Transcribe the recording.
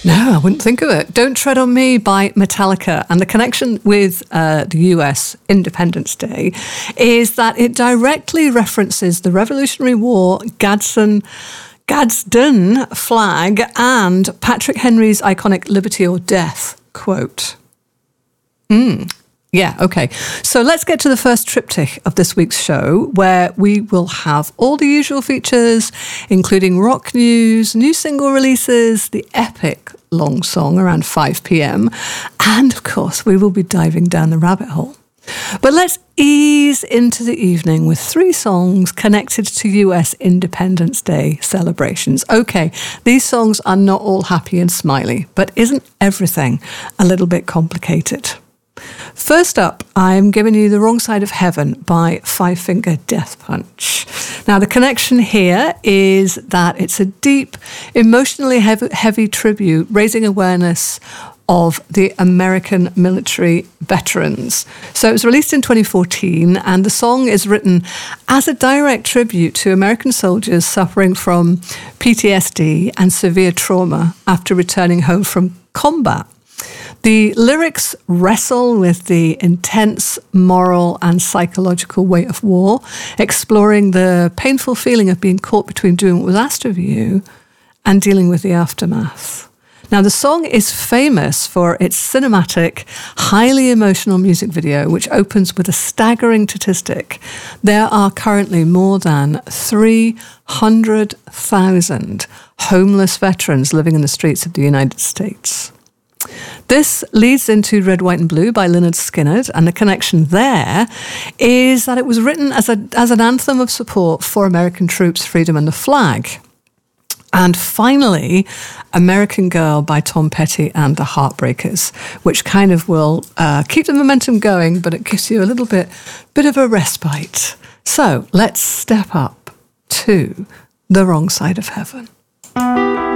No, I wouldn't think of it. Don't Tread on Me by Metallica. And the connection with the US Independence Day is that it directly references the Revolutionary War, Gadsden flag, and Patrick Henry's iconic Liberty or Death quote. Yeah, okay. So let's get to the first triptych of this week's show, where we will have all the usual features, including rock news, new single releases, the epic long song around 5 p.m, and of course, we will be diving down the rabbit hole. But let's ease into the evening with 3 songs connected to US Independence Day celebrations. Okay, these songs are not all happy and smiley, but isn't everything a little bit complicated? First up, I'm giving you The Wrong Side of Heaven by Five Finger Death Punch. Now, the connection here is that it's a deep, emotionally heavy tribute, raising awareness of the American military veterans. So it was released in 2014, and the song is written as a direct tribute to American soldiers suffering from PTSD and severe trauma after returning home from combat. The lyrics wrestle with the intense moral and psychological weight of war, exploring the painful feeling of being caught between doing what was asked of you and dealing with the aftermath. Now, the song is famous for its cinematic, highly emotional music video, which opens with a staggering statistic. There are currently more than 300,000 homeless veterans living in the streets of the United States. This leads into Red, White and Blue by Lynyrd Skynyrd, and the connection there is that it was written as an anthem of support for American troops, freedom and the flag. And finally, American Girl by Tom Petty and the Heartbreakers, which kind of will keep the momentum going, but it gives you a little bit of a respite. So let's step up to The Wrong Side of Heaven.